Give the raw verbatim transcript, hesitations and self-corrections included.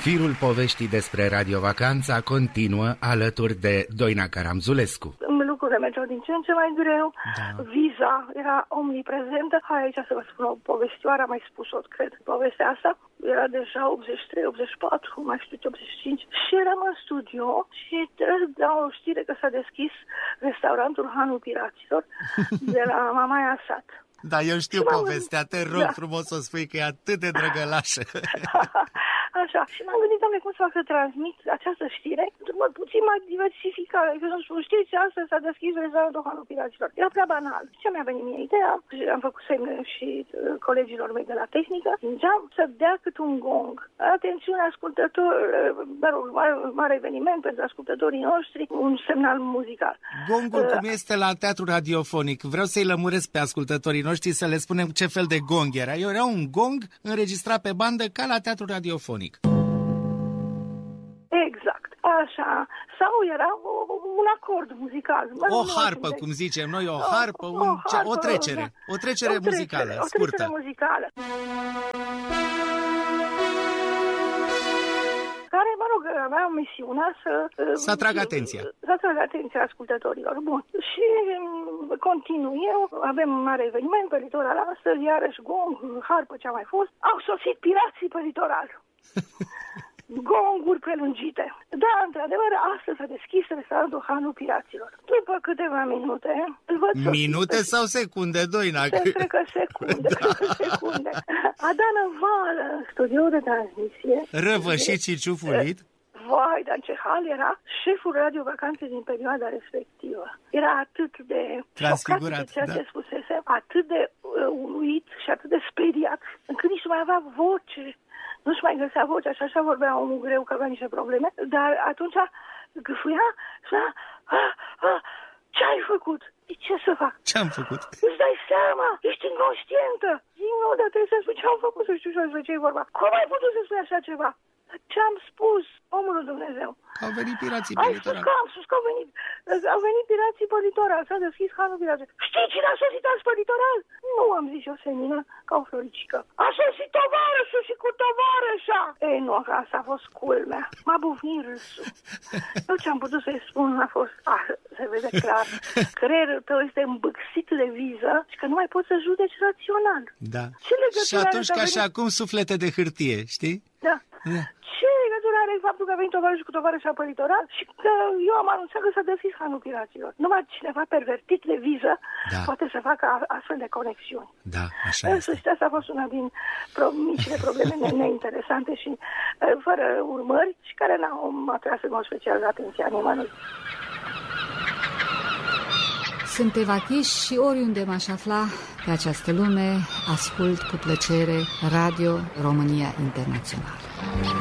Firul poveștii despre radiovacanța continuă alături de Doina Caramzulescu. Lucrurile mergeau din ce în ce mai greu, da. Viza era omniprezentă. Hai aici să vă spun o povestioară, am mai spus-o, cred. Povestea asta era deja optzeci și trei optzeci și patru, mai știu ce, optzeci și cinci. Și eram în studio și trebuie să dau o știre că s-a deschis restaurantul Hanul Piraților de la Mamaia Sat. Da, eu știu povestea, te rog da. frumos să o spui că e atât de drăgălașă. Așa, și m-am gândit, doamne, cum să fac să transmit această știre într-un mod puțin mai diversificat. Adică, nu știu, știți, astăzi s-a deschis restaurantul Hanul Piraților. Era prea banal. Ce mi-a venit mie ideea? Am făcut semne și uh, colegilor mei de la tehnică. Zingeam să dea cât un gong. Atențiune, ascultători, uh, mare, mare eveniment pentru ascultătorii noștri, un semnal muzical. Gongul, uh, cum este la teatru radiofonic? Vreau să-i lămuresc pe ascultătorii noștri să le spunem ce fel de gong era. Era un gong înregistrat pe bandă ca la teatru radiofonic. Exact, așa. Sau era o, un acord muzical. O harpă, cum zicem noi, o harpă, un, o, harpă, o trecere, da. o trecere o muzicală, trecere, scurtă. O trecere muzicală. Care, mă rog, avea misiunea să... Să atragă atenția. Să atragă atenția ascultătorilor. Bun. Și continuu eu, avem un mare eveniment pe litoral astăzi, iarăși gong, harpă ce a mai fost. Au sosit pirații pe litoral. Gonguri prelungite. Da, într-adevăr, astăzi s-a deschis restaurantul Hanul Piraților. După câteva minute... Minute sosit. Sau secunde, Doina? Cred că secunde, da. cred că secunde. A dat năvală în studioul de transmisie. Răvășit și ciufulit. Vai, dar în ce hal era șeful radiovacanței din perioada respectivă. Era atât de transfigurat, ceea da. ce spusese, atât de uh, uluit și atât de speriat, încât nici nu mai avea voce. Nu-și mai găsea vocea și așa vorbea omul greu că avea niște probleme, dar atunci gâfâia și a, a, a, ce ai făcut? Ce să fac? Ce-am făcut? Îți dai seama? Ești inconștientă. Zic, nu, dar trebuie să spui ce am făcut, să știu și despre ce e vorba. Cum ai putut să spui așa ceva? Ce-am spus, omul lui Dumnezeu? Au venit pirații pe litoral. Ai spus că am spus că au venit, au venit pirații pe litoral, s-a deschis Hanul Piraților. Știi cine a sosit azi pe litoral? Nu, am zis eu, senină, ca o floricică. A sosit tovarășul și cu tovarășa. Ei, nu, asta a fost culmea. M-a bufnit râsul. Eu ce-am putut să-i spun a fost, ah, se vede clar, creierul tău este îmbâxit de viză și că nu mai poți să judeci rațional. Da. Ce și atunci ca și acum suflete de hârtie, știi? Da. Da. Ce legătură are faptul că a venit tovarășul cu tovarășa pe litoral și că eu am anunțat că s-a deschis Hanul Piraților? Numai cineva pervertit de viză da. poate să facă astfel de conexiuni. Da, așa este. Să știți, asta a fost una din pro- micile probleme neinteresante și fără urmări și care n-au atras în mod special atenția nimănui. Sunt Eva Chiș și oriunde m-aș afla pe această lume, ascult cu plăcere Radio România Internațională.